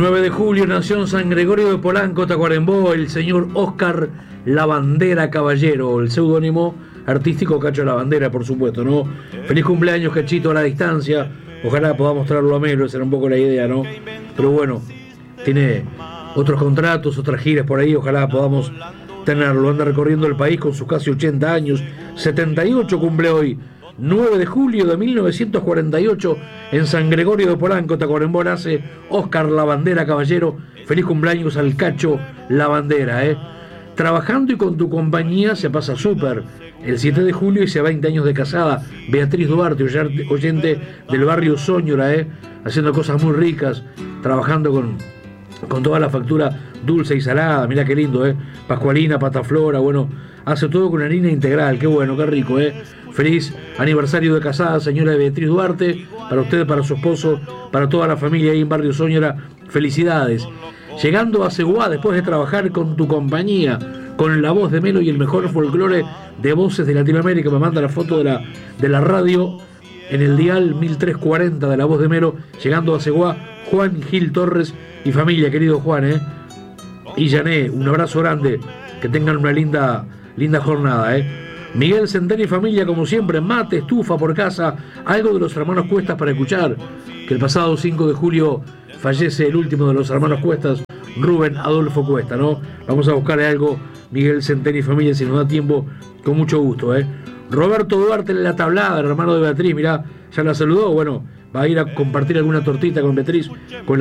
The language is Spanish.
9 de julio nació en San Gregorio de Polanco, Tacuarembó, el señor Oscar Lavandera Caballero, el seudónimo artístico Cacho Lavandera, por supuesto, ¿no? Feliz cumpleaños, Cachito, a la distancia. Ojalá podamos traerlo a Melo, esa era un poco la idea, ¿no? Pero bueno, tiene otros contratos, otras giras por ahí, ojalá podamos tenerlo. Anda recorriendo el país con sus casi 80 años, 78 cumple hoy. 9 de julio de 1948 en San Gregorio de Polanco, Tacuarembó, nace Oscar Lavandera Caballero. Feliz cumpleaños al Cacho Lavandera, ¿eh? Trabajando y con tu compañía se pasa súper. El 7 de julio hice 20 años de casada. Beatriz Duarte, oyente del barrio Soñora, haciendo cosas muy ricas, trabajando con toda la factura dulce y salada. Mirá qué lindo, Pascualina, pataflora, bueno, hace todo con harina integral. Qué bueno, qué rico, Feliz aniversario de casada, señora Beatriz Duarte, para usted, para su esposo, para toda la familia ahí en barrio Soñora. Felicidades. Llegando a Seguá después de trabajar con tu compañía, con la voz de Melo y el mejor folclore de voces de Latinoamérica. Me manda la foto de la radio en el dial 1340 de la voz de Melo. Llegando a Seguá, Juan Gil Torres y familia, querido Juan, y Jané, un abrazo grande, que tengan una linda jornada, Miguel Centeno y familia, como siempre, mate, estufa por casa, algo de los hermanos Cuestas para escuchar, que el pasado 5 de julio fallece el último de los hermanos Cuestas, Rubén Adolfo Cuesta, ¿no? Vamos a buscarle algo, Miguel Centeno y familia, si nos da tiempo, con mucho gusto, Roberto Duarte en la tablada, el hermano de Beatriz, mirá, ya la saludó, bueno, va a ir a compartir alguna tortita con Beatriz, con